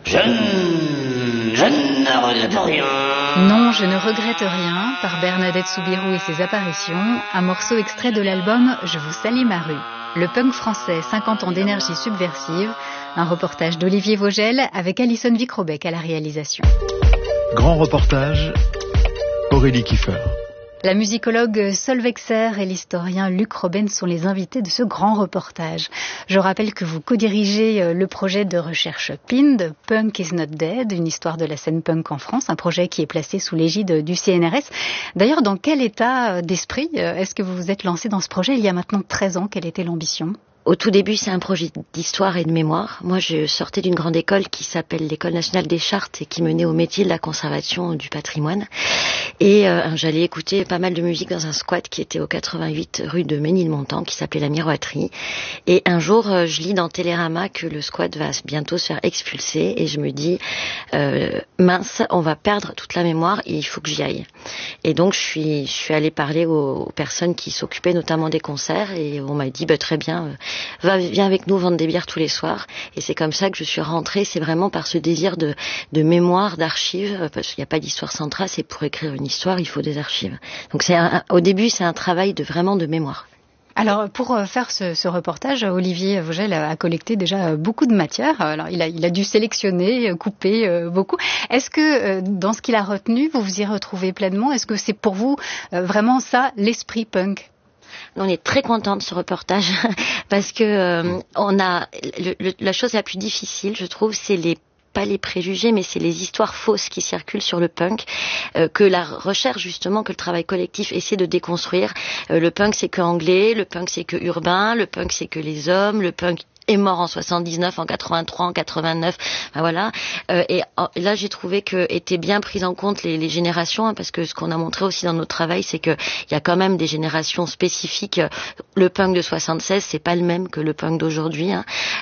Je ne regrette rien. Non, je ne regrette rien, par Bernadette Soubirous et ses apparitions, un morceau extrait de l'album Je vous salue ma rue. Le punk français, 50 ans d'énergie subversive, un reportage d'Olivier Vogel avec Alison Vicrobec à la réalisation. Grand reportage, Aurélie Kiefer. La musicologue Solveig Serre et l'historien Luc Robben sont les invités de ce grand reportage. Je rappelle que vous co-dirigez le projet de recherche PIND, Punk is not dead, une histoire de la scène punk en France, un projet qui est placé sous l'égide du CNRS. D'ailleurs, dans quel état d'esprit est-ce que vous vous êtes lancé dans ce projet il y a maintenant 13 ans? Quelle était l'ambition ? Au tout début, c'est un projet d'histoire et de mémoire. Moi, je sortais d'une grande école qui s'appelle l'École nationale des chartes et qui menait au métier de la conservation du patrimoine. Et j'allais écouter pas mal de musique dans un squat qui était au 88 rue de Ménilmontant, qui s'appelait la Miroiterie. Et un jour, je lis dans Télérama que le squat va bientôt se faire expulser. Et je me dis, mince, on va perdre toute la mémoire et il faut que j'y aille. Et donc, je suis allée parler aux personnes qui s'occupaient notamment des concerts. Et on m'a dit, très bien, viens avec nous vendre des bières tous les soirs. Et c'est comme ça que je suis rentrée. C'est vraiment par ce désir de mémoire, d'archives, parce qu'il n'y a pas d'histoire sans trace. Et pour écrire une histoire, il faut des archives. Donc au début, c'est un travail vraiment de mémoire. Alors, pour faire ce reportage, Olivier Vogel a collecté déjà beaucoup de matière. Alors, il a dû sélectionner, couper beaucoup. Est-ce que dans ce qu'il a retenu, vous vous y retrouvez pleinement? Est-ce que c'est pour vous vraiment ça, l'esprit punk? On est très contents de ce reportage parce que la chose la plus difficile, je trouve, c'est pas les préjugés, mais c'est les histoires fausses qui circulent sur le punk, que la recherche justement, que le travail collectif essaie de déconstruire. Le punk c'est que anglais, le punk c'est que urbain, le punk c'est que les hommes, le punk est mort en 79, en 83, en 89, voilà. Et là, j'ai trouvé que étaient bien prises en compte les générations, parce que ce qu'on a montré aussi dans notre travail, c'est que il y a quand même des générations spécifiques. Le punk de 76, c'est pas le même que le punk d'aujourd'hui.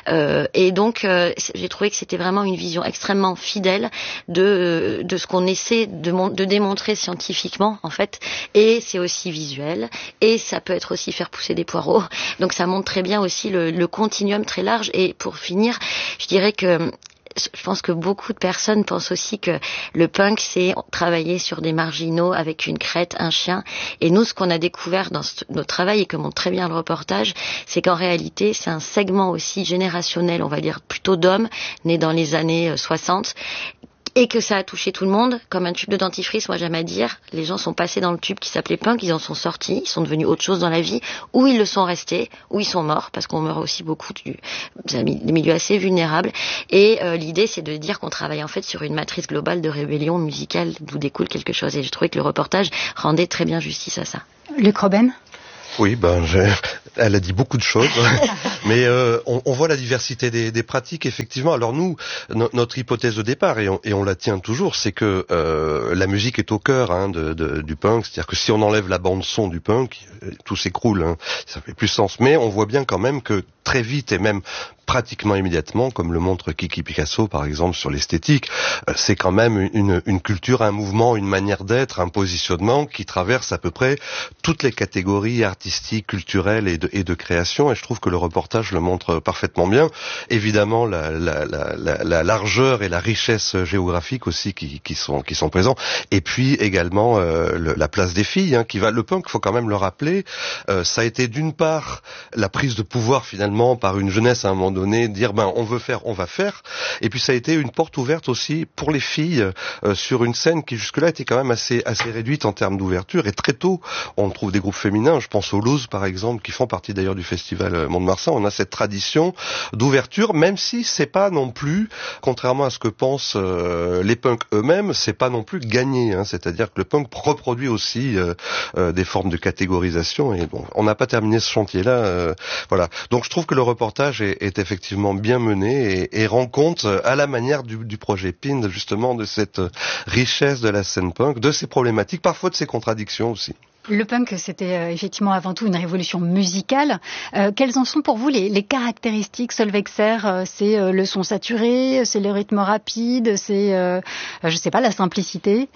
Et donc, j'ai trouvé que c'était vraiment une vision extrêmement fidèle de ce qu'on essaie de démontrer scientifiquement, en fait. Et c'est aussi visuel. Et ça peut être aussi faire pousser des poireaux. Donc, ça montre très bien aussi le continuum très large. Et pour finir, je dirais que je pense que beaucoup de personnes pensent aussi que le punk, c'est travailler sur des marginaux avec une crête, un chien. Et nous, ce qu'on a découvert dans notre travail et que montre très bien le reportage, c'est qu'en réalité, c'est un segment aussi générationnel, on va dire plutôt d'hommes, nés dans les années 60, et que ça a touché tout le monde, comme un tube de dentifrice, moi j'aime à dire. Les gens sont passés dans le tube qui s'appelait punk, ils en sont sortis, ils sont devenus autre chose dans la vie, ou ils le sont restés, ou ils sont morts, parce qu'on meurt aussi beaucoup des milieux assez vulnérables. Et l'idée, c'est de dire qu'on travaille en fait sur une matrice globale de rébellion musicale, d'où découle quelque chose. Et je trouvais que le reportage rendait très bien justice à ça. Luc Robben? Oui, elle a dit beaucoup de choses, mais on voit la diversité des pratiques, effectivement. Alors nous, notre hypothèse de départ, et on la tient toujours, c'est que la musique est au cœur du punk, c'est-à-dire que si on enlève la bande-son du punk, tout s'écroule, ça fait plus sens. Mais on voit bien quand même que très vite, et même pratiquement immédiatement, comme le montre Kiki Picasso par exemple sur l'esthétique, c'est quand même une culture, un mouvement, une manière d'être, un positionnement qui traverse à peu près toutes les catégories artistiques, culturelles et de création, et je trouve que le reportage le montre parfaitement bien. Évidemment, la largeur et la richesse géographique aussi qui sont présents, et puis également la place des filles, le punk, faut quand même le rappeler, ça a été d'une part la prise de pouvoir finalement par une jeunesse à un moment donné, dire on veut faire, on va faire, et puis ça a été une porte ouverte aussi pour les filles sur une scène qui jusque-là était quand même assez réduite en termes d'ouverture, et très tôt on trouve des groupes féminins, je pense aux Looses par exemple, qui font partie d'ailleurs du festival Mont-de-Marsan. On a cette tradition d'ouverture, même si c'est pas non plus, contrairement à ce que pensent les punks eux-mêmes, c'est pas non plus gagné, c'est-à-dire que le punk reproduit aussi des formes de catégorisation, et bon, on n'a pas terminé ce chantier-là, voilà. Donc je trouve que le reportage est effectivement bien mené et rend compte à la manière du projet PIND justement de cette richesse de la scène punk, de ses problématiques, parfois de ses contradictions aussi. Le punk, c'était effectivement avant tout une révolution musicale. Quelles en sont pour vous les caractéristiques, Solveig Serre? C'est le son saturé, c'est le rythme rapide, c'est, je sais pas, la simplicité?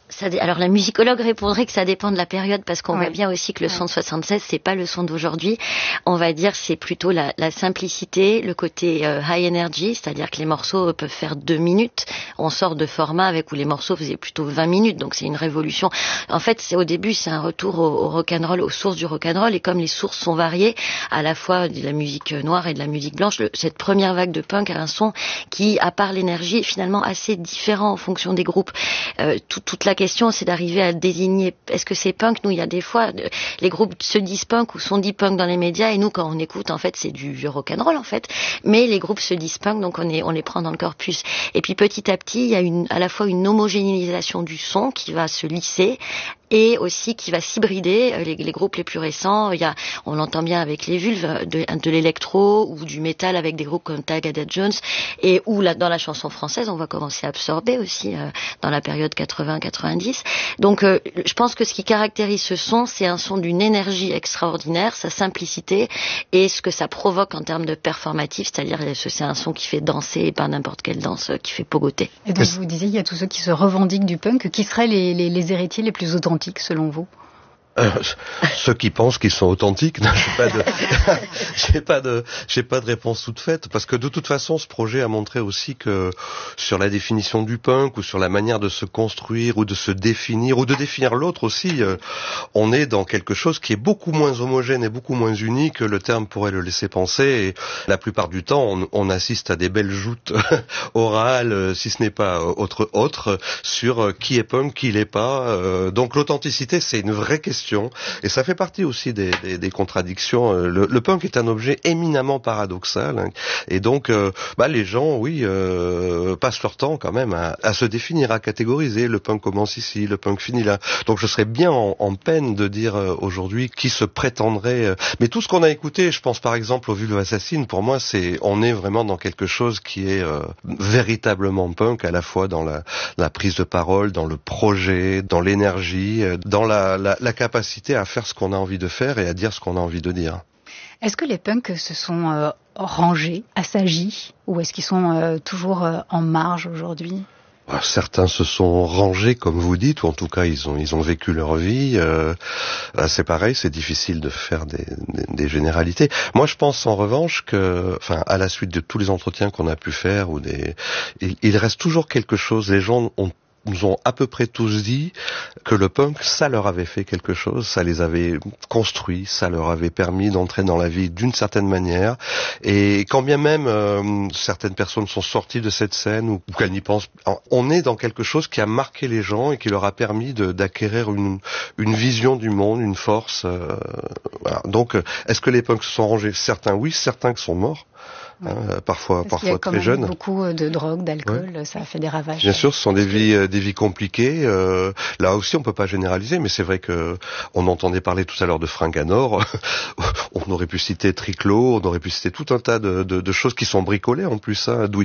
Alors la musicologue répondrait que ça dépend de la période, parce qu'on Ouais. voit bien aussi que le Ouais. son de 76, c'est pas le son d'aujourd'hui. On va dire c'est plutôt la simplicité, le côté high energy, c'est-à-dire que les morceaux peuvent faire 2 minutes. On sort de format avec où les morceaux faisaient plutôt 20 minutes, donc c'est une révolution. En fait, au début, c'est un retour au rock'n'roll, aux sources du rock'n'roll, et comme les sources sont variées, à la fois de la musique noire et de la musique blanche, cette première vague de punk a un son qui, à part l'énergie, est finalement assez différent en fonction des groupes. Toute la question, c'est d'arriver à désigner, est-ce que c'est punk? Nous, il y a des fois, les groupes se disent punk ou sont dit punk dans les médias, et nous, quand on écoute, en fait, c'est du rock'n'roll, en fait. Mais les groupes se disent punk, donc on les prend dans le corpus. Et puis, petit à petit, il y a à la fois une homogénéisation du son qui va se lisser, et aussi qui va s'hybrider. Les groupes les plus récents, on l'entend bien avec les Vulves, de l'électro ou du métal avec des groupes comme Tag and Jones, et où dans la chanson française, on va commencer à absorber aussi dans la période 80-90. Donc je pense que ce qui caractérise ce son, c'est un son d'une énergie extraordinaire, sa simplicité, et ce que ça provoque en termes de performatif, c'est-à-dire c'est un son qui fait danser, et pas n'importe quelle danse, qui fait pogoter. Et donc vous disiez, il y a tous ceux qui se revendiquent du punk. Qui seraient les héritiers les plus authentiques selon vous? Ceux qui pensent qu'ils sont authentiques, non, j'ai pas de réponse toute faite, parce que de toute façon, ce projet a montré aussi que sur la définition du punk ou sur la manière de se construire ou de se définir ou de définir l'autre aussi, on est dans quelque chose qui est beaucoup moins homogène et beaucoup moins uni que le terme pourrait le laisser penser. Et la plupart du temps, on assiste à des belles joutes orales, si ce n'est pas autre, sur qui est punk, qui l'est pas. Donc l'authenticité, c'est une vraie question. Et ça fait partie aussi des contradictions. Le punk est un objet éminemment paradoxal, hein. Et donc les gens, oui, passent leur temps quand même à se définir, à catégoriser. Le punk commence ici, le punk finit là. Donc je serais bien en peine de dire aujourd'hui qui se prétendrait. Mais tout ce qu'on a écouté, je pense par exemple aux Vulves Assassines, pour moi on est vraiment dans quelque chose qui est véritablement punk, à la fois dans la prise de parole, dans le projet, dans l'énergie, dans la capacité à faire ce qu'on a envie de faire et à dire ce qu'on a envie de dire. Est-ce que les punks se sont rangés, assagis, ou est-ce qu'ils sont toujours en marge aujourd'hui? Certains se sont rangés, comme vous dites, ou en tout cas ils ont vécu leur vie. C'est pareil, c'est difficile de faire des généralités. Moi, je pense en revanche que, à la suite de tous les entretiens qu'on a pu faire, il reste toujours quelque chose. Les gens nous ont à peu près tous dit que le punk, ça leur avait fait quelque chose, ça les avait construits, ça leur avait permis d'entrer dans la vie d'une certaine manière. Et quand bien même certaines personnes sont sorties de cette scène ou qu'elles n'y pensent, on est dans quelque chose qui a marqué les gens et qui leur a permis d'acquérir une vision du monde, une force. Voilà. Donc, est-ce que les punks se sont rangés? Certains oui, certains qui sont morts. Parfois très jeunes. Beaucoup de drogue, d'alcool, ouais. Ça a fait des ravages. Bien sûr, ce sont des vies compliquées. Là aussi, on peut pas généraliser, mais c'est vrai que on entendait parler tout à l'heure de fringues à Nord. On aurait pu citer Triclot, on aurait pu citer tout un tas de choses qui sont bricolées en plus, hein,